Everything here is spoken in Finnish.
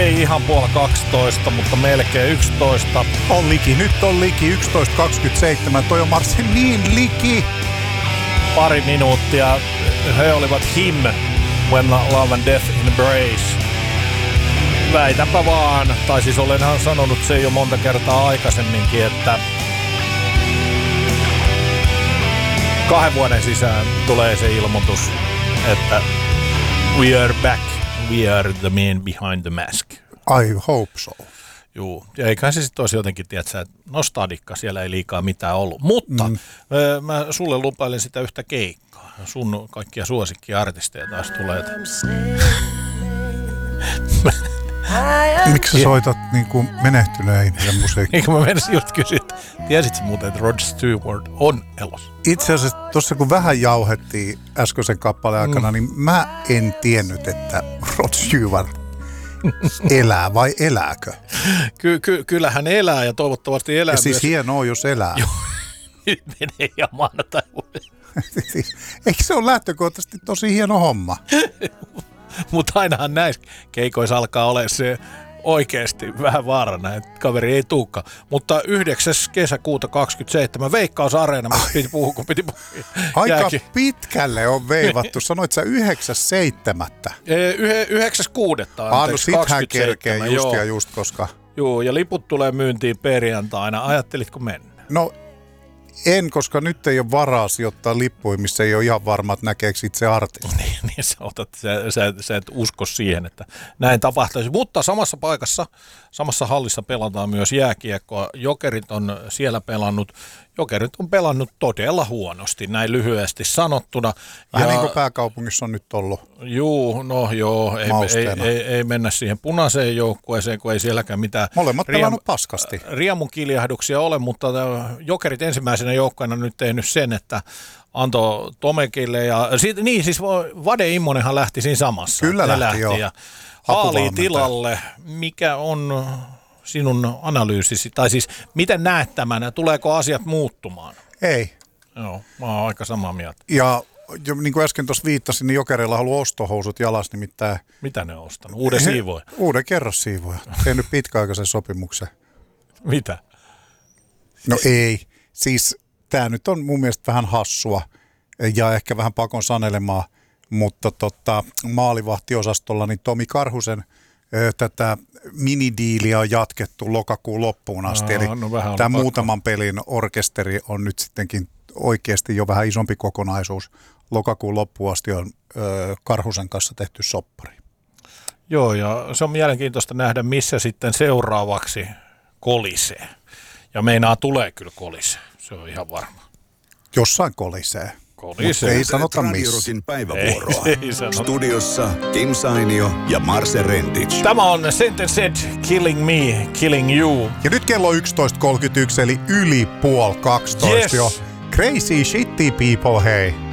Ei ihan 11:30, mutta melkein 11. On liki, nyt on liki, 11.27. Toi on Marsi niin liki. Pari minuuttia. He olivat Him, When Love and Death Embrace. Väitänpä vaan, tai siis olenhan sanonut se jo monta kertaa aikaisemminkin, että 2 vuoden sisään tulee se ilmoitus, että we are back, we are the man behind the mask. I hope so. Juu, ja eiköhän se sitten olisi jotenkin, tiedätkö, että nostadikka, siellä ei liikaa mitään ollut. Mutta mä sulle lupailin sitä yhtä keikkaa. Sun kaikkia suosikkiartisteja taas tulee. Miksi sä soitat niinku menehtyneen musiikkia? Eikö mä menisin just kysyä, tiesitkö muuten, että Rod Stewart on elossa? Itse asiassa tuossa kun vähän jauhettiin äskeisen kappaleen aikana, niin mä en tiennyt, että Rod Stewart elää vai elääkö? Kyllähän elää ja toivottavasti elää. Ja siis hienoa, jos elää. Joo, nyt menee ja maanantai. Eikö se ole lähtökohtaisesti tosi hieno homma? Mutta ainahan näissä keikoissa alkaa olla se oikeasti vähän vaarana, että kaveri ei tuukaan. Mutta 9. kesäkuuta 27 Veikkaus-areena, mistä piti puhua, kun piti puhua. Aika pitkälle on veivattu. Sanoit sä 9.7. 9.6. No sit hän kerkee just ja just, koska... Joo, ja liput tulee myyntiin perjantaina. Ajattelitko mennä? No en, koska nyt ei ole varaa sijoittaa lippuja, missä ei ole ihan varma, että näkeekö itse artisti. Niin sä et usko siihen, että näin tapahtuisi. Mutta samassa paikassa, samassa hallissa pelataan myös jääkiekkoa. Jokerit on siellä pelannut. Jokerit on pelannut todella huonosti, näin lyhyesti sanottuna. Vähän niin kuin pääkaupungissa on nyt ollut. Ei mennä siihen punaiseen joukkueeseen, kun ei sielläkään mitään. Molemmat pelannut paskasti. Riemunkiljahduksia ole, mutta Jokerit ensimmäisenä joukkueena nyt tehnyt sen, että antoi Tomekille ja siis Vade Immonenhan lähti siinä samassa. Kyllä lähti joo. Ja Haali tilalle, mikä on sinun analyysisi, tai siis miten näet tämän, tuleeko asiat muuttumaan? Ei. Joo, mä oon aika samaa mieltä. Ja niin kuin äsken tuossa viittasin, niin Jokereilla haluaa ostohousut jalas, nimittäin... Mitä ne on ostanut? Uuden siivoja? Uuden kerrossiivoja. Tehnyt pitkäaikaisen sopimuksen. Mitä? No ei. Siis tämä nyt on mun mielestä vähän hassua ja ehkä vähän pakon sanelemaa, mutta maalivahtiosastolla niin Tomi Karhusen tätä minidiiliä on jatkettu lokakuun loppuun asti. Eli tämä muutaman pelin orkesteri on nyt sittenkin oikeasti jo vähän isompi kokonaisuus. Lokakuun loppuun asti on Karhusen kanssa tehty soppari. Joo, ja se on mielenkiintoista nähdä, missä sitten seuraavaksi kolisee. Ja meinaa tulee kyllä kolisee, se on ihan varma. Jossain kolisee. Mutta ei sanota missä. Päivävuoroa. Studiossa Kim Sainio ja Marse Rentich. Tämä on Sentenced, Killing Me, Killing You. Ja nyt kello 11.31, eli yli 11:30 jo. Crazy shitty people, hei.